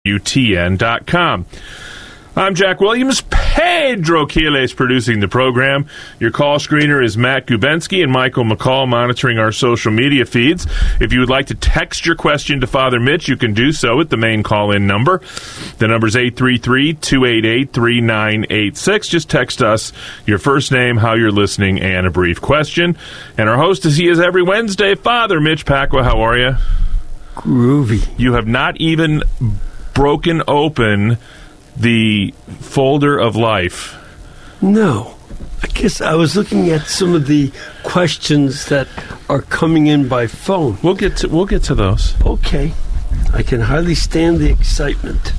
WTN.com. I'm Jack Williams. Pedro Quiles producing the program. Your call screener is Matt Gubensky and Michael McCall monitoring our social media feeds. If you would like to text your question to Father Mitch, you can do so at the main call-in number. The number is 833-288-3986. Just text us your first name, how you're listening, and a brief question. And our host, as he is every Wednesday, Father Mitch Pacwa. How are you? Groovy. You have not even broken open the folder of life. No. I guess I was looking at some of the questions that are coming in by phone. We'll get to those. Okay. I can hardly stand the excitement.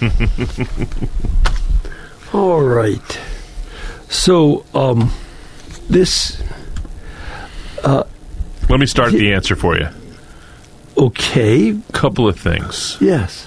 All right. So, this... let me start the answer for you. Okay. Couple of things. Yes.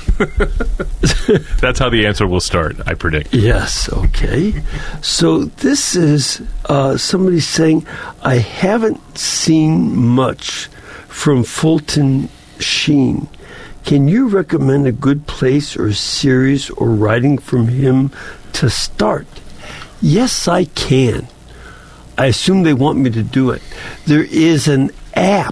That's how the answer will start, I predict. Yes, okay. So this is somebody saying, I haven't seen much from Fulton Sheen. Can you recommend a good place or series or writing from him to start? Yes, I can. I assume they want me to do it. There is an app,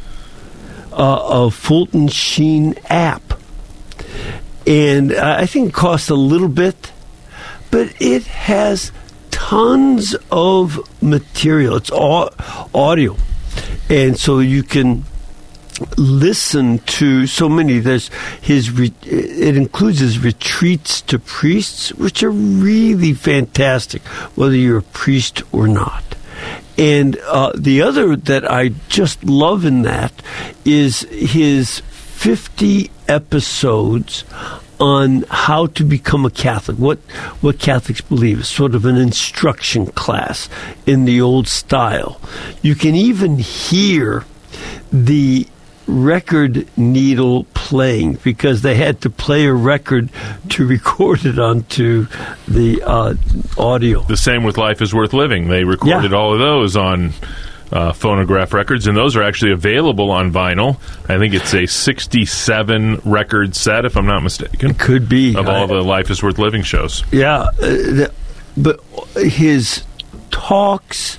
a Fulton Sheen app. And I think it costs a little bit, but it has tons of material. It's all audio. And so you can listen to so many. It includes his retreats to priests, which are really fantastic, whether you're a priest or not. And the other that I just love in that is his 50 episodes on how to become a Catholic, what Catholics believe. It's sort of an instruction class in the old style. You can even hear the record needle playing because they had to play a record to record it onto the audio. The same with Life is Worth Living. They recorded all of those on phonograph records, and those are actually available on vinyl. I think it's a 67 record set, if I'm not mistaken. It could be. Of all the Life is Worth Living shows. Yeah, but his talks,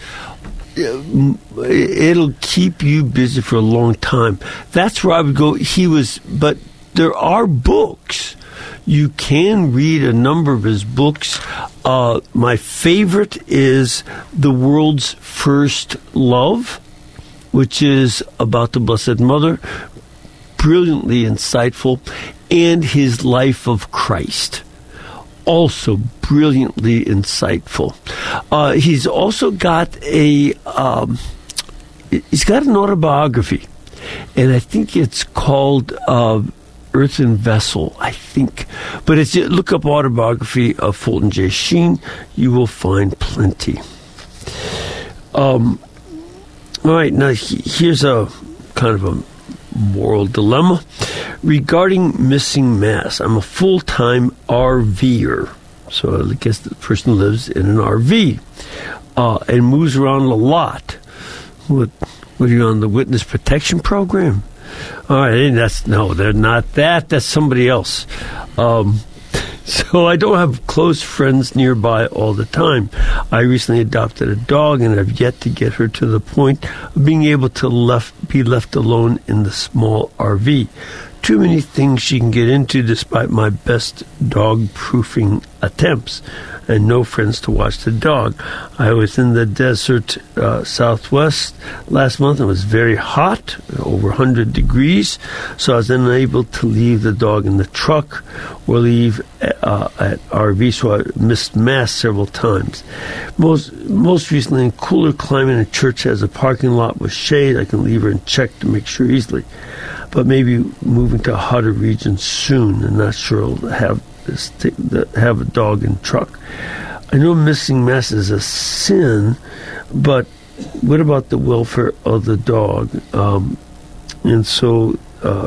it'll keep you busy for a long time. That's where I would go. But there are books. You can read a number of his books. My favorite is The World's First Love, which is about the Blessed Mother, brilliantly insightful, and his Life of Christ, also brilliantly insightful. He's also got he's got an autobiography, and I think it's called Earthen Vessel, I think. But look up autobiography of Fulton J. Sheen. You will find plenty. All right, now here's a kind of a moral dilemma. Regarding missing Mass, I'm a full-time RVer. So I guess the person lives in an RV and moves around a lot. What are you on the witness protection program? All right, they're not that. That's somebody else. So I don't have close friends nearby all the time. I recently adopted a dog and have yet to get her to the point of being able to be left alone in the small RV. Too many things she can get into despite my best dog-proofing attempts, and no friends to watch the dog. I was in the desert southwest last month. It was very hot, over 100 degrees, so I was unable to leave the dog in the truck or leave at RV, so I missed Mass several times. Most recently, in cooler climate, a church has a parking lot with shade. I can leave her and check to make sure easily. But maybe moving to a hotter region soon, and not sure I'll have a dog in truck. I know missing Mass is a sin, but what about the welfare of the dog? And so,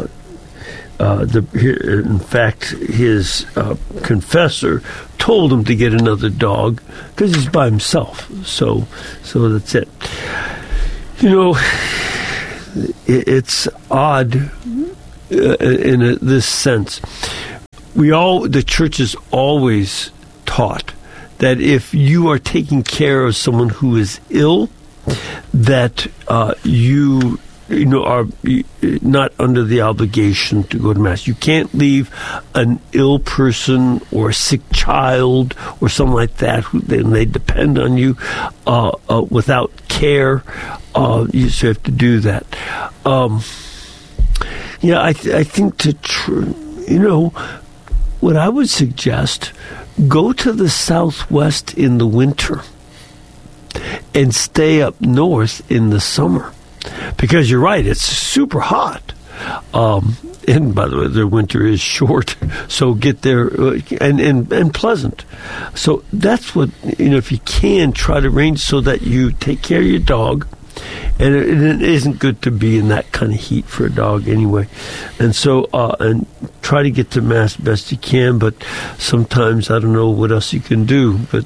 in fact, his confessor told him to get another dog because he's by himself. So that's it. You know, it's odd in this sense. the church has always taught that if you are taking care of someone who is ill, that you are not under the obligation to go to Mass. You can't leave an ill person or a sick child or something like that, and they depend on you without care. You just have to do that. I think what I would suggest, go to the Southwest in the winter and stay up north in the summer. Because you're right, it's super hot. And by the way, their winter is short, so get there and pleasant. So that's what, if you can, try to arrange so that you take care of your dog. And it isn't good to be in that kind of heat for a dog anyway. And so, and try to get to Mass best you can, but sometimes I don't know what else you can do. But,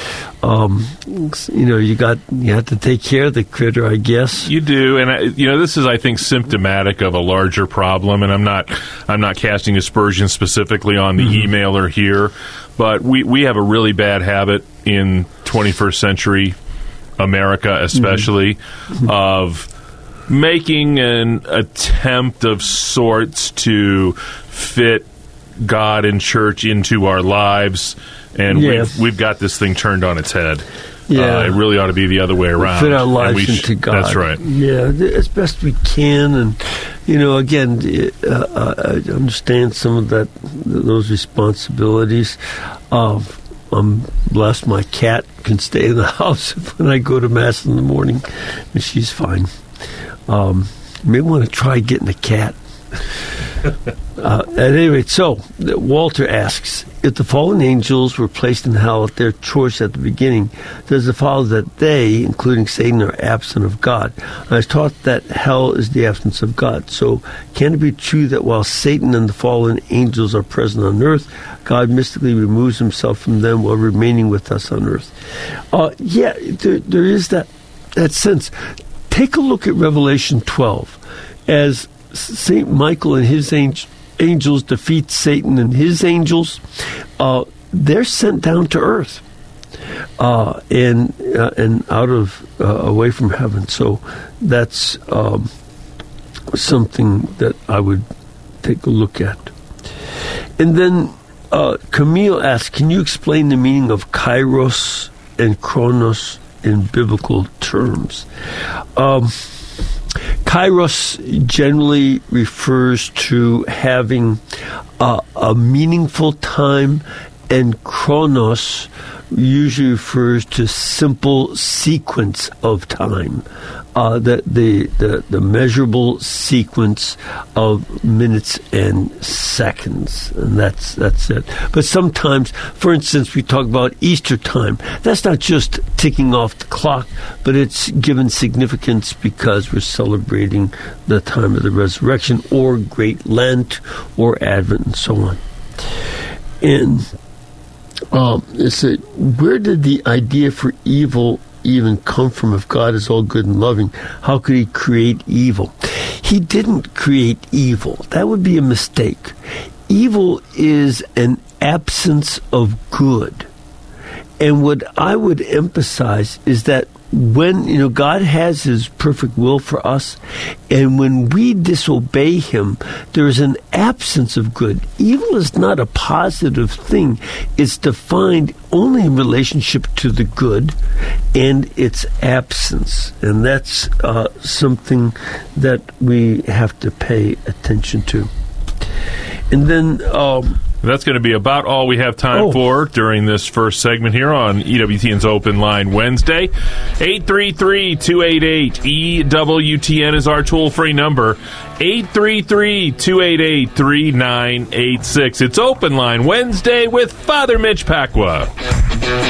you have to take care of the critter, I guess. You do. And, this is, I think, symptomatic of a larger problem. And I'm not casting aspersions specifically on the emailer here, but we have a really bad habit in 21st century America especially, of making an attempt of sorts to fit God and church into our lives, and we've got this thing turned on its head. Yeah. It really ought to be the other way around. Fit our lives into God. That's right. Yeah, as best we can. And, again, I understand some of those responsibilities. I'm blessed my cat can stay in the house when I go to Mass in the morning, and she's fine. You may want to try getting a cat. At any rate, so Walter asks, if the fallen angels were placed in hell at their choice at the beginning, does it follow that they, including Satan, are absent of God? I was taught that hell is the absence of God. So can it be true that while Satan and the fallen angels are present on earth, God mystically removes himself from them while remaining with us on earth? There is that sense. Take a look at Revelation 12. As St. Michael and his angels defeat Satan and his angels, they're sent down to earth and out of away from heaven. So that's something that I would take a look at. And then Camille asks, can you explain the meaning of kairos and chronos in biblical terms? Kairos generally refers to having a meaningful time, and chronos usually refers to simple sequence of time, the measurable sequence of minutes and seconds, and that's it. But sometimes, for instance, we talk about Easter time. That's not just ticking off the clock, but it's given significance because we're celebrating the time of the resurrection, or Great Lent, or Advent, and so on. And where did the idea for evil even come from? If God is all good and loving, how could he create evil? He didn't create evil. That would be a mistake. Evil is an absence of good. And what I would emphasize is that when, God has his perfect will for us, and when we disobey him, there is an absence of good. Evil is not a positive thing. It's defined only in relationship to the good and its absence. And that's something that we have to pay attention to. And then that's going to be about all we have time for during this first segment here on EWTN's Open Line Wednesday. 833-288-EWTN is our toll-free number. 833-288-3986. It's Open Line Wednesday with Father Mitch Pacwa.